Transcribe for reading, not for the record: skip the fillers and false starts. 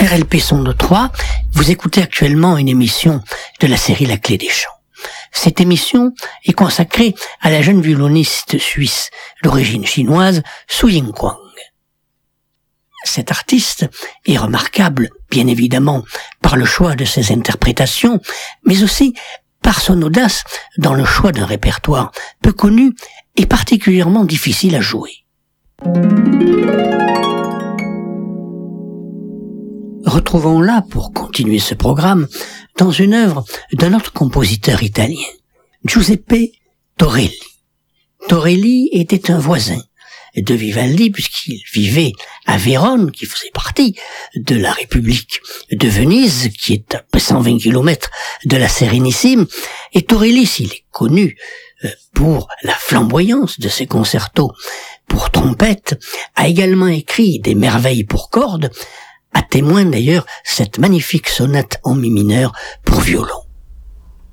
RLP Son de 3, vous écoutez actuellement une émission de la série La Clé des Chants. Cette émission est consacrée à la jeune violoniste suisse d'origine chinoise Su Yingguang. Cet artiste est remarquable, bien évidemment, par le choix de ses interprétations, mais aussi par son audace dans le choix d'un répertoire peu connu et particulièrement difficile à jouer. Retrouvons-la, pour continuer ce programme, dans une œuvre d'un autre compositeur italien, Giuseppe Torelli. Torelli était un voisin de Vivaldi, puisqu'il vivait à Vérone, qui faisait partie de la République de Venise, qui est à 120 km de la Sérénissime. Et Torelli, s'il est connu pour la flamboyance de ses concertos pour trompette, a également écrit des merveilles pour cordes, à témoin d'ailleurs cette magnifique sonate en mi mineur pour violon.